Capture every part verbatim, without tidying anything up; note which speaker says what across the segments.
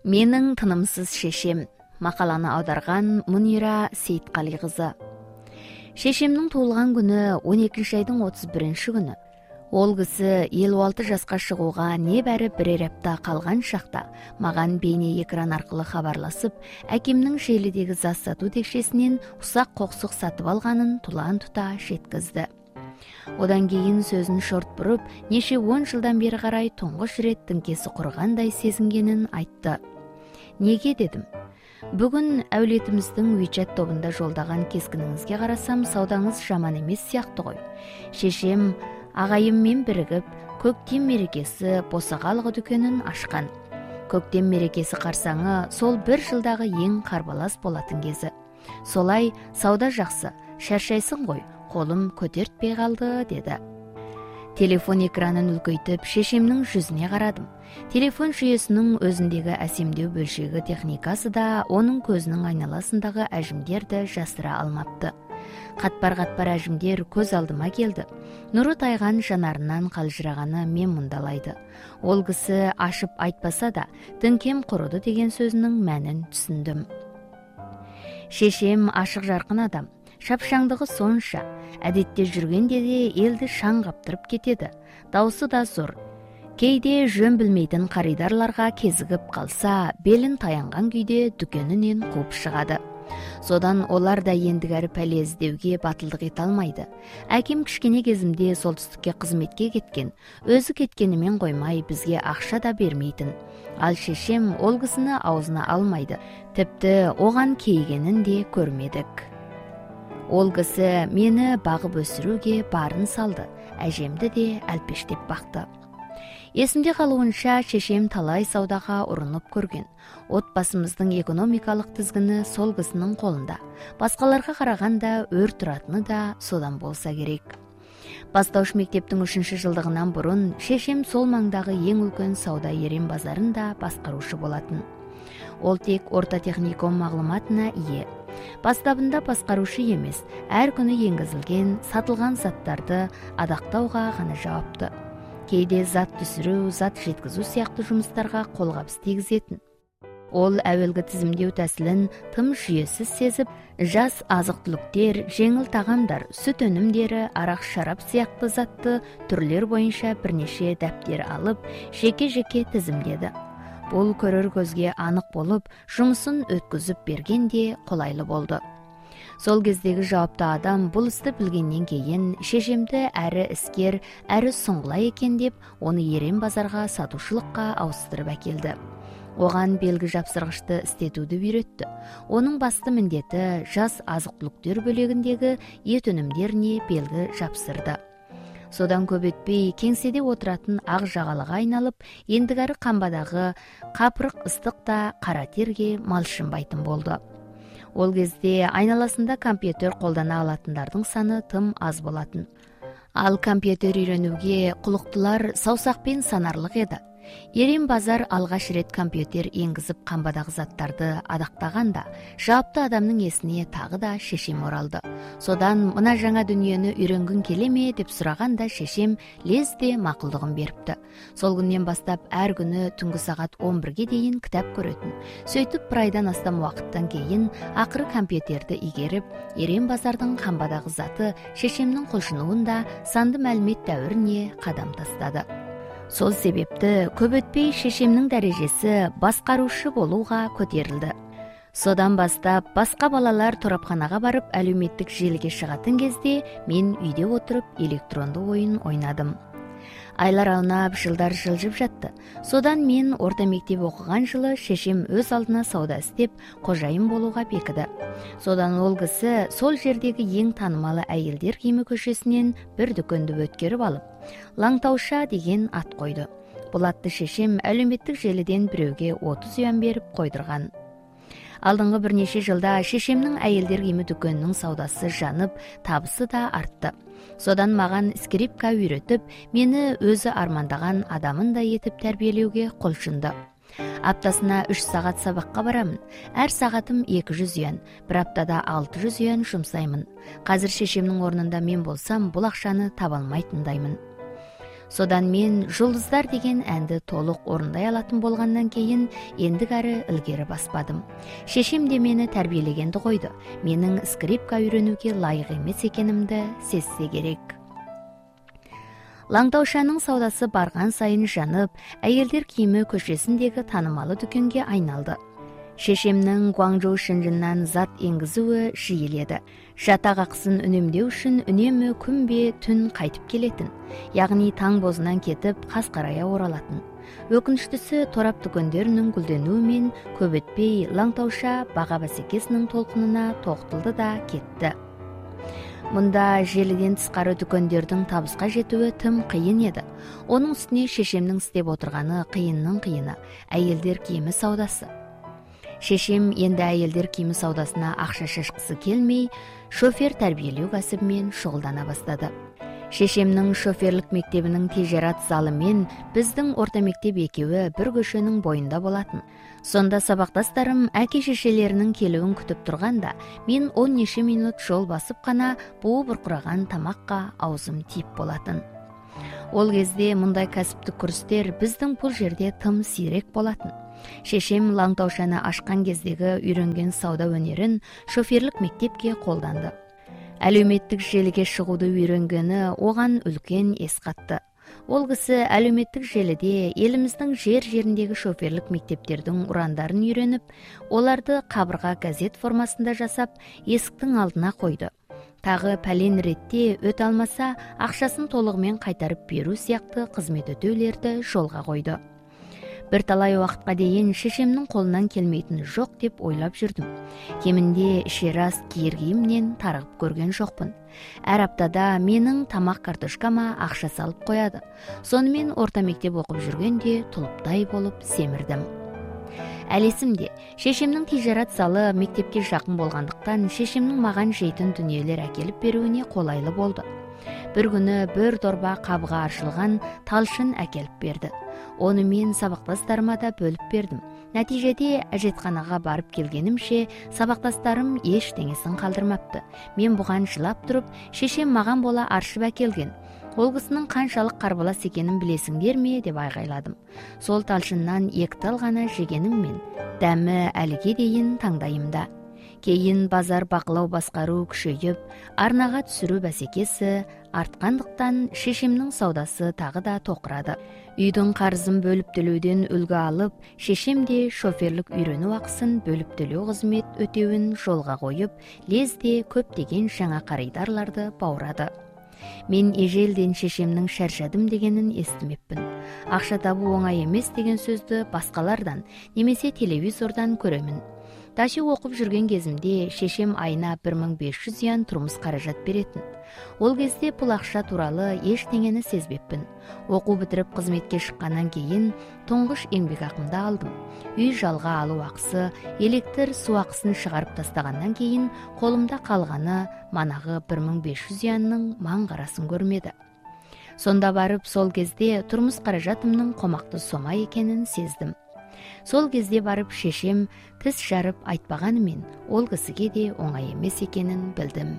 Speaker 1: Менің тынымсыз шешем. Мақаланы аударған Мунира Сейтқали қызы. Шешемнің туылған күні он екінші айдың отыз бірінші күні. Ол кісі елу алты жасқа шығуға небәрі бірер апта қалған шақта маған бейне экран арқылы хабарласып, әкемнің желідегі зат сату текшесінен ұсақ қоқсық сатып алғанын тұлан тұта жеткізді. Одан кейін сөзін шорт бұрып, неше он жылдан бері қарай тұңғыш рет діңкесі құрғандай сезінгенін айтты. Неге дедім? Бүгін әулетіміздің WeChat тобында жолдаған кескініңізге қарасам, саудаңыз жаман емес сияқты ғой. Шешем ағайыммен бірігіп, көктем мерекесі босағалығы дүкенін ашқан. Көктем мерекесі қарсаңы сол бір жылдағы ең қарбалас болатын кезі. Солай сауда жақсы, шаршайсың ғой, қолым көтертпей қалды, деді. Телефон экранын үлкейтіп, шешемнің жүзіне қарадым. Телефон жүйесінің өзіндегі әсемдеу бөлшегі техникасы да оның көзінің айналасындағы әжімдерді жасыра алмапты. Қатпар-қатпар әжімдер көз алдыма келді. Нұры тайған жанарынан қалжырағаны мен мұндалайды. Ол кісі ашып айтпаса да, діңкем құрыды деген сөзінің мәнін түсіндім. Шешем ашық жарқын адам. Шапшаңдығы сонша, әдетте жүргенде де елді шаң қаптырып кетеді. Даусы да зор. Кейде жөн білмейтін қаридарларға кезігіп қалса, белін таянған күйде дүкенінен қуып шығады. Содан олар да ендігәрі пәле іздеуге батылдық ете алмайды. Әкем кішкене кезімде солтүстікке қызметке кеткен, өзі кеткенімен қоймай бізге ақша да бермейтін. Ал шешем ол кісіні аузына алмайды, тіпті оған кейгенін де көрмедік. Ол кісі мені бағып өсіруге барын салды, әжемді де әлпештеп бақты. Есімде қалуынша шешем талай саудаға ұрынып көрген. Отбасымыздың экономикалық тізгіні сол кісінің қолында. Басқаларға қарағанда өр тұратыны да содан болса керек. Бастауыш мектептің үшінші жылдығынан бұрын шешем сол маңдағы ең үлкен сауда ерен базарында басқарушы болатын. Ол тек орта техникум мағлұматына ие. Бастабында басқарушы емес, әр күні енгізілген, сатылған заттарды адақтауға ғана жауапты. Кейде зат түсіру, зат жеткізу сияқты жұмыстарға қолғабыс тигізетін. Ол әуелгі тізімдеу тәсілін тым жүйесіз сезіп, жас азық-түліктер, жеңіл тағамдар, сүт өнімдері, арақ шарап сияқты затты түрлер бойынша бірнеше дәптер алып, жеке-жеке тізімдеді. Бұл көрер көзге анық болып, жұмысын өткізіп бергенде қолайлы болды. Сол кездегі жауапты адам бұл істі білгеннен кейін шешемді әрі іскер, әрі сұңғыла екен деп, оны ерен базарға сатушылыққа ауыстырып әкелді. Оған белгі жапсырғышты істетуді үйретті. Оның басты міндеті жас азық-түліктер бөлегіндегі ет өнімдеріне белгі жапсырды. Содан көп өтпей кеңседе отыратын ақ жағалыға айналып, ендігәрі қамбадағы қапырық ыстық та қара терге малшынбайтын болды. Ол кезде айналасында компьютер қолдана алатындардың саны тым аз болатын. Ал компьютер үйренуге құлықтылар саусақпен санарлық еді. Ерен базар алғаш рет компьютер енгізіп қамбадағы заттарды адақтағанда, жауапты адамның есіне тағы да шешем оралды. Содан мына жаңа дүниені үйренгің келе ме деп сұрағанда шешем лезде мақұлдығын беріпті. Сол күннен бастап әр күні түнгі сағат он бірге дейін кітап көретін. Сөйтіп бір айдан астам уақыттан кейін ақыры компьютерді игеріп, ерен базардың қамбадағы заты шешемнің құлшынуында санды мәлімет дәуіріне қадам тастады. Сол себепті көп өтпей шешемнің дәрежесі басқарушы болуға көтерілді. Содан бастап басқа балалар торапханаға барып әлеуметтік желіге шығатын кезде мен үйде отырып электронды ойын ойнадым. Айлар аунап, жылдар жылжып жатты. Содан мен орта мектеп оқыған жылы шешем өз алдына сауда істеп, қожайын болуға бекіді. Содан ол кісі сол жердегі ең танымалы әйелдер киімі көшесінен бір дүкенді өткеріп алып, Лаңтауша деген ат қойды. Бұл атты шешем әлеуметтік желіден біреуге отыз юан беріп қойдырған. Алдыңғы бірнеше жылда шешемнің әйелдер киімі дүкенінің саудасы жанып, табысы да артты. Содан маған скрипка үйретіп, мені өзі армандаған адамындай етіп тәрбиелеуге құлшынды. Аптасына үш сағат сабаққа барамын. Әр сағатым екі жүз юан, бір аптада алты жүз юан жұмсаймын. Қазір шешемнің орнында мен болсам, бұл ақшаны таба алмайтындаймын. Содан мен «Жұлдыздар» деген әнді толық орындай алатын болғаннан кейін ендігәрі ілгері баспадым. Шешем де мені тәрбиелегенді қойды. Менің скрипка үйренуге лайық емес екенімді сезсе керек. Лаңдаушаның саудасы барған сайын жанып, әйелдер киімі көшесіндегі танымалы дүкенге айналды. Шешемнің Гуанчжоу Шэньчжэннан зат енгізуі жиіледі. Жатақ ақысын үнемдеу үшін үнемі күнбе түн қайтып келетін. Яғни таң бозынан кетіп, қасқарая оралатын. Өкініштісі, торап дүкендерінің гүлденуімен көп өтпей Лаңтауша баға бәсекесінің толқынына тоқтылды да кетті. Мұнда желіден тысқары дүкендердің табысқа жетуі тым қиын еді. Оның үстіне шешемнің істеп отырғаны қиынның қиыны, әйелдер киімі саудасы. Шешем енді әйелдер киімі саудасына ақша шашқысы келмей, шофер тәрбиелеу кәсібімен шұғылдана бастады. Шешемнің шоферлік мектебінің тижарат залы мен біздің орта мектеп екеуі бір көшенің бойында болатын. Сонда сабақтастарым әке шешелерінің келуін күтіп тұрғанда, мен он неше минут жол басып қана буы бұрқыраған тамаққа аузым тиіп болатын. Ол кезде мұндай кәсіптік курстер біздің бұл жерде тым сирек болатын. Шешем Лаңтаушаны ашқан кездегі үйренген сауда өнерін шоферлік мектепке қолданды. Әлеуметтік желіге шығуды үйренгені оған үлкен ес қатты. Ол кісі әлеуметтік желіде еліміздің жер-жеріндегі шоферлік мектептердің ұрандарын үйреніп, оларды қабырға газет формасында жасап, есіктің алдына қойды. Тағы пәлен ретте өте алмаса, ақшасын толығымен қайтарып беру сияқты қызмет өтеулерді жолға қойды. Бірталай уақытқа дейін шешемнің қолынан келмейтіні жоқ деп ойлап жүрдім. Кемінде ішерас киер киімнен тарығып көрген жоқпын. Әр аптада менің тамақ картошкама ақша салып қояды. Сонымен орта мектеп оқып жүргенде тұлыптай болып семірдім. Әлесімде, шешемнің тижарат залы мектепке жақын болғандықтан шешемнің маған жейтін дүниелер әкеліп беруіне қолайлы болды. Бір күні бір дорба қабыға аршылған талшын әкеліп берді. Оны мен сабақтастарыма да бөліп бердім. Нәтижеде әжетханаға барып келгенімше, сабақтастарым ештеңесін қалдырмапты. Мен бұған жылап тұрып, шешем маған бола аршып әкелген. Ол кісінің қаншалық қарбалас екенін білесіңдер ме деп айғайладым. Сол талшыннан екі тал ғана жегенім мен, дәмі әліге дейін таңдайымда. Кейін базар бақылау басқару күшейіп, арнаға түсіру бәсекесі артқандықтан шешемнің саудасы тағы да тоқырады. Үйдің қарызын бөліп төлеуден үлгі алып, шешем де шоферлік үйрену ақысын бөліп төлеу қызмет өтеуін жолға қойып, лезде көптеген жаңа қағидаларды баурады. Мен ежелден шешемнің шаршадым дегенін естімеппін. Ақша табу оңай емес деген сөзді басқалардан немесе телевизордан көремін. Таши оқып жүрген кезімде шешем айына бір мың бес жүз юан тұрмыс қаражат беретін. Ол кезде бұл ақша туралы ештеңені сезбеппін. Оқу бітіріп қызметке шыққаннан кейін тұңғыш еңбекақымды алдым. Үй жалға алу ақысы, электр су ақысын шығарып тастағаннан кейін қолымда қалғаны манағы бір мың бес жүз юанның маңғарасын көрмеді. Сонда барып сол кезде тұрмыс қаражатымның қомақты сома екенін сездім. Сол кезде барып шешем тіс жарып айтпағанымен ол кісіге де оңай емес екенін білдім.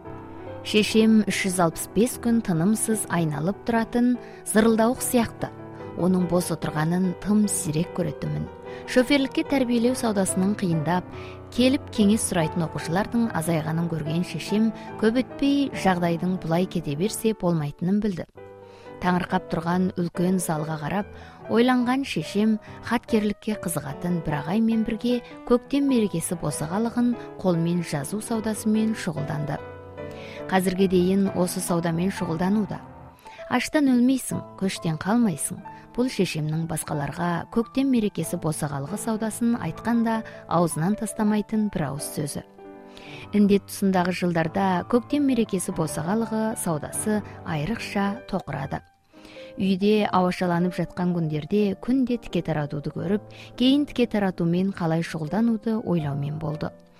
Speaker 1: Шешем үш жүз алпыс бес күн тынымсыз айналып тұратын зырылдауық сияқты. Оның бос отырғанын тым сирек көретінмін. Шоферлікке тәрбиелеу саудасының қиындап, келіп кеңес сұрайтын оқушылардың азайғанын көрген шешем көп өтпей жағдайдың бұлай кете берсе болмайтынын білді. Таңырқап тұрған үлкен залға қарап, ойланған шешем хаткерлікке қызығатын бір ағаймен бірге көктем мерекесі босағалығын қолмен жазу саудасымен шұғылданды. Қазірге дейін осы саудамен шұғылдануда. Аштан өлмейсің, көштен қалмайсың. Бұл шешемнің басқаларға көктем мерекесі босағалығы саудасын айтқанда аузынан тастамайтын бір ауыз сөзі. Індет тұсындағы жылдарда көктем мерекесі босағалығы саудасы айрықша тоқырады. Үйде ауашаланып жатқан күндерде күнде тіке таратуды көріп, кейін тіке таратумен қалай шұғылдануды ойлаумен болды.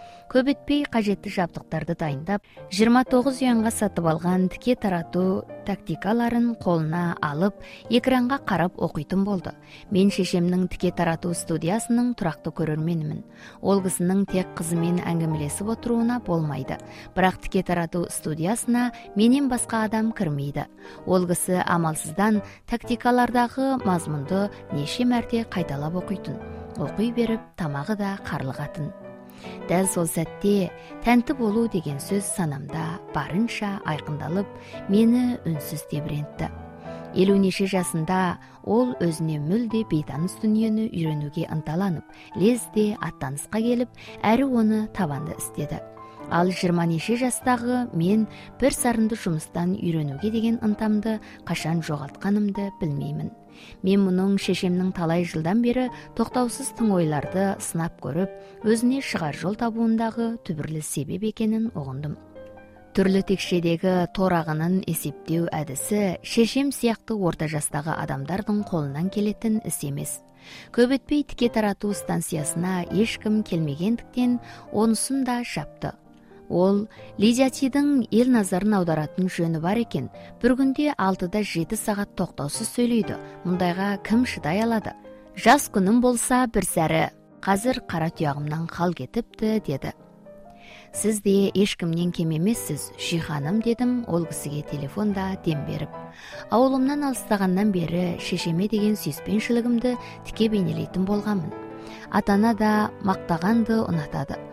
Speaker 1: Көп өтпей кажетті жабдықтарды дайындап, жыйырма тогуз юанга сатып алган тике таратуу тактикаларын колуна алып, экранга карап окуйтун болду. Мен шешемнин тике таратуу студиясынын турактуу көрөрмениmin. Ол кызынын тек кызы менен аңгемелешип отурууна болмайды. Бирок тике таратуу студиясына менен башка адам кирмейди. Ол кызы амалсыздан тактикалардагы мазмунду неше мәрте кайталап окуйтун. Окуй берип, тамагы да карылгатын. Дәл сол сәтте тәнті болу деген сөз санамда барынша айқындалып, мені үнсіз тебірентті. Элүү неше жасында ол өзіне мүлде бейтаныс дүниені үйренуге ынталанып, лезде аттаныска келіп, әрі оны табанды істеді. Ал жыйырма неше жастагы мен бір сарынды жұмыстан үйренуге деген ынтамды кашан жоғалтканымды білмеймін. Мен мұның шешемнің талай жылдан бері тоқтаусыз тың ойларды сынап көріп, өзіне шығар жол табуындағы түбірлі себеп екенін ұғындым. Түрлі текшедегі торағынын есептеу әдісі шешем сияқты орта жастағы адамдардың қолынан келетін іс емес. Көп өтпей тике таратуу станциясына ешкім келмегендіктен онысын да жапты. Ол Лидиячидың ел назарын аударатын жөні бар екен. Бір күнде алтыда жеті сағат тоқтаусыз сөйлейді. Мұндайға кім шыдай алады? Жас күнім болса бір сәрі. Қазір қара тұяғымнан қал кетіпті, деді. Сіз де ешкімнен кем емессіз, Жиһаным, дедім ол кісіге телефонда дем беріп. Ауылымнан алыстағаннан бері шешеме деген сүйіспеншілігімді тіке бейнелейтін болғанмын. Атана да мақтағанды ұнатады.